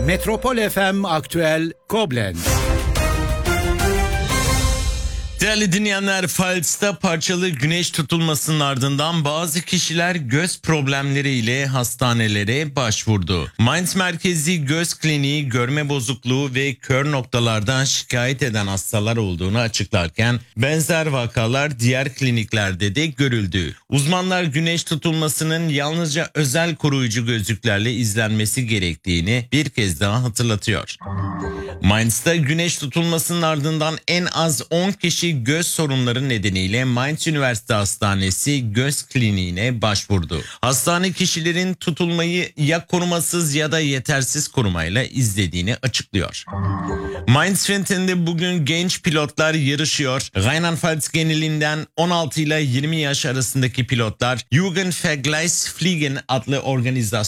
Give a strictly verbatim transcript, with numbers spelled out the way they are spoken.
Metropol F M Aktüel Koblenz. Değerli dinleyenler, Pfalz'da parçalı güneş tutulmasının ardından bazı kişiler göz problemleriyle hastanelere başvurdu. Mainz merkezli göz kliniği görme bozukluğu ve kör noktalardan şikayet eden hastalar olduğunu açıklarken benzer vakalar diğer kliniklerde de görüldü. Uzmanlar güneş tutulmasının yalnızca özel koruyucu gözlüklerle izlenmesi gerektiğini bir kez daha hatırlatıyor. Mainz'da güneş tutulmasının ardından en az on kişi göz sorunları nedeniyle Mainz Üniversite Hastanesi göz kliniğine başvurdu. Hastane kişilerin tutulmayı ya korumasız ya da yetersiz korumayla izlediğini açıklıyor. Mainz kentinde bugün genç pilotlar yarışıyor. Rheinland-Pfalz genelinden on altı ile yirmi yaş arasındaki pilotlar Jugendvergleichsfliegen adlı organizasyon